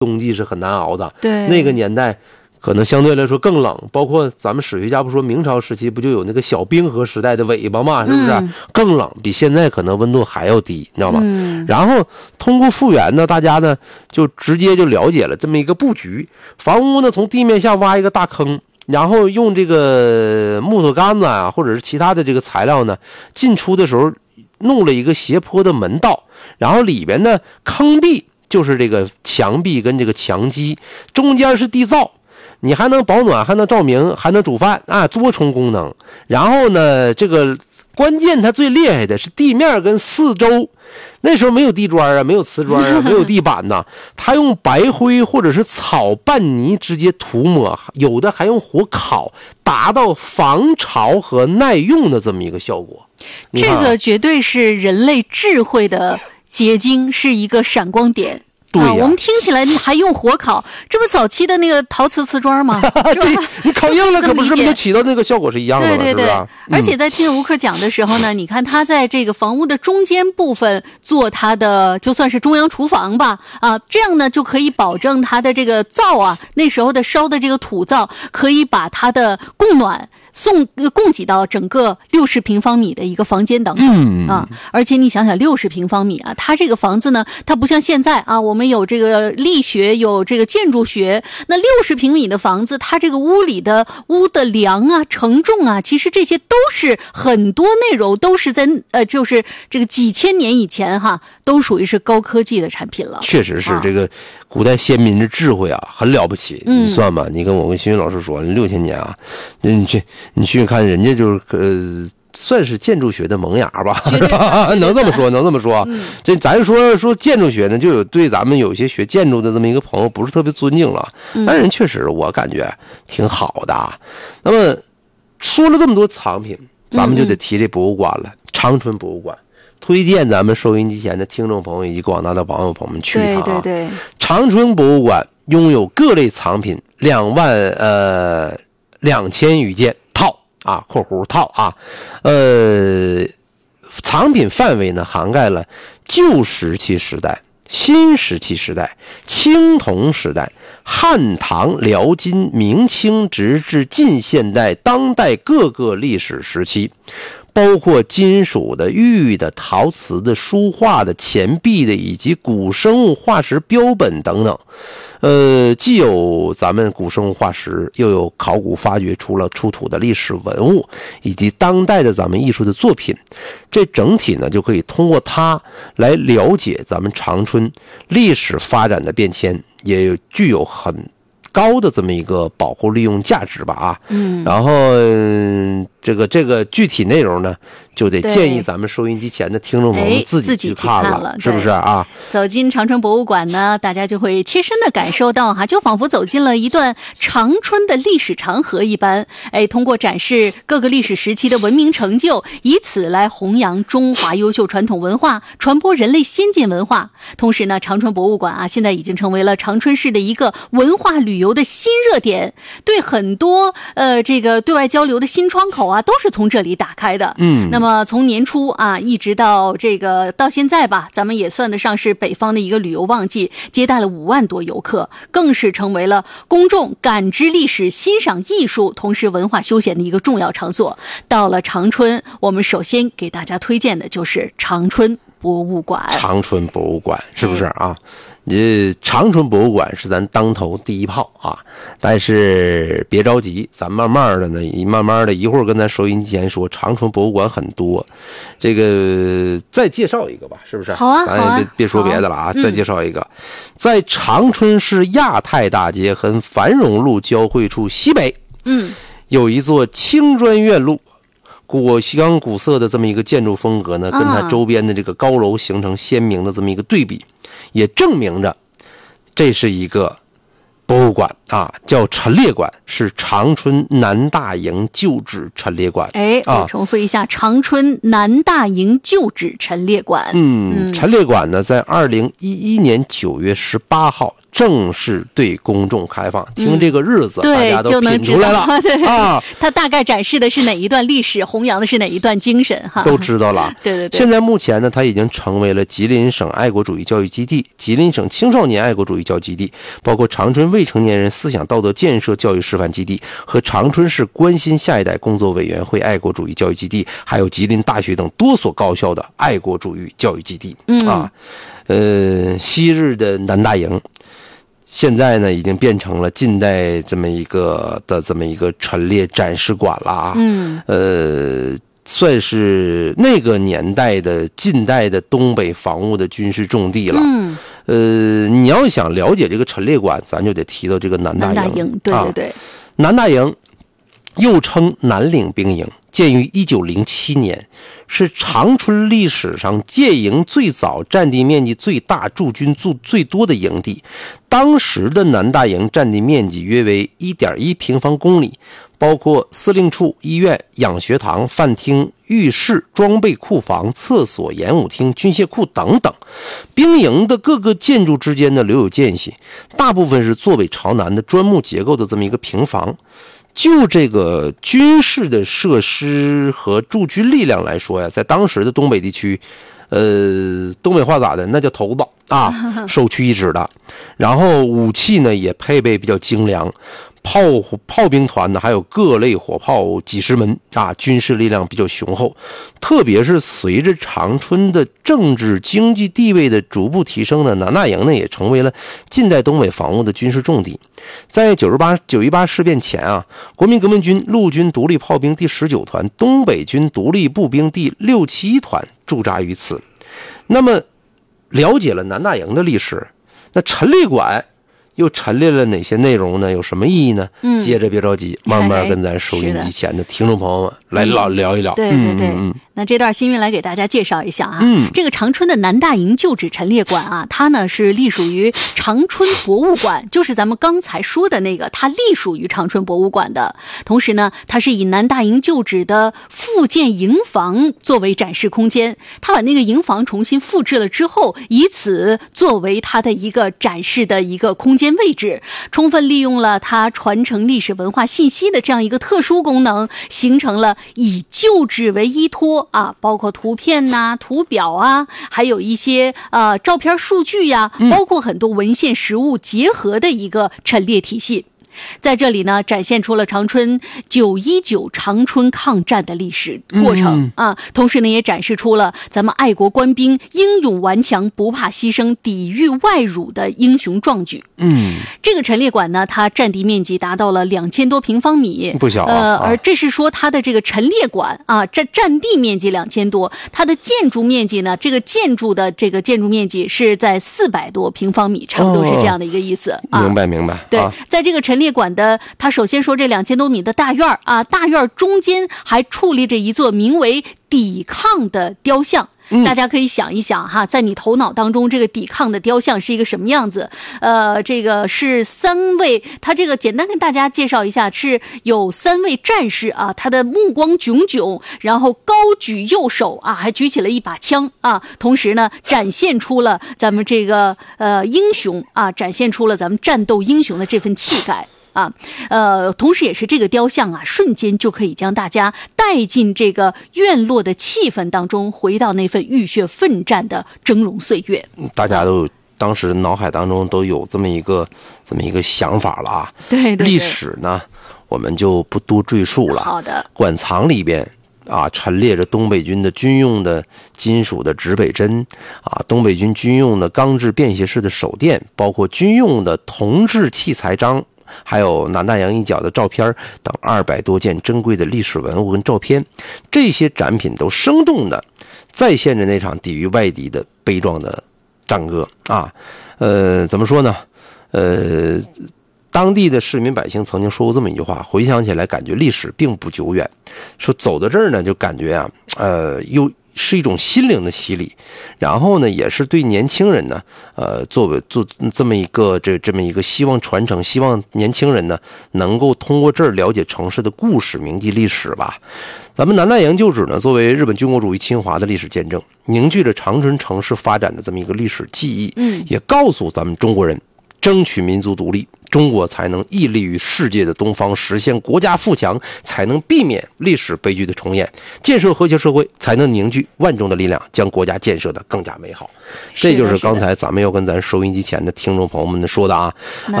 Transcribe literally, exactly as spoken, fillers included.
冬季是很难熬的。 对， 那个年代可能相对来说更冷，包括咱们史学家不说明朝时期不就有那个小冰河时代的尾巴嘛，是不是、嗯、更冷，比现在可能温度还要低，你知道吗、嗯、然后通过复原呢，大家呢就直接就了解了这么一个布局，房屋呢从地面下挖一个大坑，然后用这个木头杆子啊或者是其他的这个材料呢，进出的时候弄了一个斜坡的门道，然后里边呢坑壁就是这个墙壁跟这个墙基，中间是地灶，你还能保暖，还能照明，还能煮饭啊，多重功能。然后呢，这个关键它最厉害的是地面跟四周，那时候没有地砖啊，没有瓷砖啊，没有地板呐，它用白灰或者是草拌泥直接涂抹，有的还用火烤，达到防潮和耐用的这么一个效果。 这个绝对是人类智慧的结晶，是一个闪光点。 对、啊啊，我们听起来还用火烤，这不早期的那个陶瓷瓷砖吗？ 对，你烤硬了可不是就起到那个效果是一样的吗？ 对对对、 是不是、嗯、 而且在听吴克讲的时候呢，你看他在这个房屋的中间部分做他的就算是中央厨房吧，啊，这样呢就可以保证他的这个灶啊，那时候的烧的这个土灶可以把它的供暖送供给到整个六十平方米的一个房间当中、 嗯、 啊，而且你想想六十平方米啊，它这个房子呢，它不像现在啊，我们有这个力学，有这个建筑学，那六十平米的房子，它这个屋里的屋的梁啊、承重啊，其实这些都是很多内容都是在呃，就是这个几千年以前哈，都属于是高科技的产品了。 确实是、啊、这个古代先民的智慧啊，很了不起。 嗯、 你算吧，你跟我跟新云老师说，六千年啊，你去。你去看人家就是呃，算是建筑学的萌芽吧，能这么说，能这么说。嗯、这咱说说建筑学呢，就有对咱们有些学建筑的这么一个朋友不是特别尊敬了， 嗯、 但是人确实我感觉挺好的。那么说了这么多藏品，咱们就得提这博物馆了，嗯、长春博物馆。推荐咱们收音机前的听众朋友以及广大的网友朋友们去一趟啊！ 对对对， 长春博物馆拥有各类藏品两万呃两千余件。啊，括弧套啊，呃，藏品范围呢涵盖了旧石器时代、新石器时代、青铜时代、汉唐、辽金、明清，直至近现代、当代各个历史时期，包括金属的、玉的、陶瓷的、书画的、钱币的，以及古生物化石标本等等。呃，既有咱们古生物化石，又有考古发掘出了出土的历史文物，以及当代的咱们艺术的作品，这整体呢就可以通过它来了解咱们长春历史发展的变迁，也具有很高的这么一个保护利用价值吧啊。 嗯， 然后、嗯、这个这个具体内容呢，就得建议咱们收音机前的听众朋友们自己去看了， 了是不是啊？ 走进长春博物馆呢，大家就会切身的感受到哈，就仿佛走进了一段长春的历史长河一般。哎，通过展示各个历史时期的文明成就，以此来弘扬中华优秀传统文化，传播人类先进文化。同时呢，长春博物馆啊，现在已经成为了长春市的一个文化旅游的新热点，对很多呃这个对外交流的新窗口啊，都是从这里打开的。 嗯， 那么从年初啊，一直到这个到现在吧，咱们也算得上是北方的一个旅游旺季，接待了五万多游客，更是成为了公众感知历史、欣赏艺术，同时文化休闲的一个重要场所。到了长春，我们首先给大家推荐的就是长春博物馆。 长春博物馆是不是啊？呃，长春博物馆是咱当头第一炮啊，但是别着急，咱慢慢的呢，慢慢的一会儿跟咱收音机前说，长春博物馆很多，这个再介绍一个吧，是不是？ 好啊， 咱也别好啊别说别的了啊， 嗯、 再介绍一个，在长春市亚太大街和繁荣路交汇处西北， 嗯， 有一座青砖院路。古香古色的这么一个建筑风格呢，跟它周边的这个高楼形成鲜明的这么一个对比，也证明着这是一个博物馆啊，叫陈列馆，是长春南大营旧址陈列馆。 哎，我重复一下，啊、长春南大营旧址陈列馆。 嗯，嗯陈列馆呢，在二零一一年九月十八号正式对公众开放。听这个日子， 嗯、 大家都品出来了对啊。 它大概展示的是哪一段历史，弘扬的是哪一段精神哈， 都知道了。 对对对。 现在目前呢，它已经成为了吉林省爱国主义教育基地、吉林省青少年爱国主义教育基地，包括长春未成年人思想道德建设教育示范基地和长春市关心下一代工作委员会爱国主义教育基地，还有吉林大学等多所高校的爱国主义教育基地。 嗯啊，呃，昔日的南大营。现在呢，已经变成了近代这么一个的这么一个陈列展示馆了啊。 嗯， 呃，算是那个年代的近代的东北防务的军事重地了。 嗯， 呃，你要想了解这个陈列馆，咱就得提到这个南大营。 南大营，对对对， 啊、南大营又称南岭兵营，建于一九零七年。是长春历史上建营最早、占地面积最大、驻军驻最多的营地。当时的南大营占地面积约为 一点一平方公里，包括司令处、医院、养学堂、饭厅、浴室、装备库房、厕所、演武厅、军械库等等。兵营的各个建筑之间呢留有间隙，大部分是坐北朝南的砖木结构的这么一个平房。就这个军事的设施和驻军力量来说呀，在当时的东北地区，呃，东北话咋的，那叫头子啊，首屈一指的。然后武器呢也配备比较精良，炮炮兵团呢还有各类火炮几十门啊，军事力量比较雄厚。特别是随着长春的政治经济地位的逐步提升呢，南大营呢也成为了近代东北防务的军事重地。在九十八九一八事变前啊，国民革命军陆军独立炮兵第十九团、东北军独立步兵第六七团驻扎于此。那么，了解了南大营的历史，那陈列馆又陈列了哪些内容呢？有什么意义呢？嗯，接着别着急，慢慢跟咱收音机前的听众朋友们来聊聊一聊。 对对对。 嗯嗯那这段新闻来给大家介绍一下啊， 嗯， 这个长春的南大营旧址陈列馆啊，它呢是隶属于长春博物馆，就是咱们刚才说的那个，它隶属于长春博物馆的。同时呢，它是以南大营旧址的复建营房作为展示空间，它把那个营房重新复制了之后，以此作为它的一个展示的一个空间位置，充分利用了它传承历史文化信息的这样一个特殊功能，形成了以旧址为依托啊，包括图片呐、啊、图表啊，还有一些呃照片数据呀、啊，包括很多文献实物结合的一个陈列体系。在这里呢，展现出了长春九一九长春抗战的历史过程、嗯、啊，同时呢，也展示出了咱们爱国官兵英勇顽强、不怕牺牲、抵御外辱的英雄壮举。 嗯， 这个陈列馆呢，它占地面积达到了两千多平方米， 不小啊。 呃，而这是说它的这个陈列馆啊，占占地面积两千多，它的建筑面积呢，这个建筑的这个建筑面积是在四百多平方米，差不多是这样的一个意思。 哦、啊，明白明白。 对， 啊、 在这个陈列馆的，它首先说这两千多米的大院啊，大院中间还矗立着一座名为“抵抗”的雕像。 嗯、 大家可以想一想哈，在你头脑当中，这个抵抗的雕像是一个什么样子？呃，这个是三位，他这个简单跟大家介绍一下，是有三位战士啊，他的目光炯炯，然后高举右手啊，还举起了一把枪啊，同时呢，展现出了咱们这个呃英雄啊，展现出了咱们战斗英雄的这份气概。啊，呃，同时也是这个雕像啊，瞬间就可以将大家带进这个院落的气氛当中，回到那份浴血奋战的峥嵘岁月。 大家都当时脑海当中都有这么一个这么一个想法了啊。 对对对。 历史呢，我们就不多赘述了。 好的。 馆藏里边啊，陈列着东北军的军用的金属的指北针啊，东北军军用的钢制便携式的手电，包括军用的铜制器材章。还有南大营一角的照片等二百多件珍贵的历史文物跟照片，这些展品都生动的再现着那场抵御外敌的悲壮的战歌啊。呃，怎么说呢？呃，当地的市民百姓曾经说过这么一句话，回想起来感觉历史并不久远，说走到这儿呢，就感觉啊，呃，又是一种心灵的洗礼，然后呢，也是对年轻人呢，呃，作为做这么一个这这么一个希望传承，希望年轻人呢能够通过这儿了解城市的故事、铭记历史吧。咱们南大营旧址呢，作为日本军国主义侵华的历史见证，凝聚着长春城市发展的这么一个历史记忆，嗯，也告诉咱们中国人， 争取民族独立，中国才能屹立于世界的东方，实现国家富强，才能避免历史悲剧的重演，建设和谐社会，才能凝聚万众的力量，将国家建设得更加美好。这就是刚才咱们要跟咱收音机前的听众朋友们说的啊。 那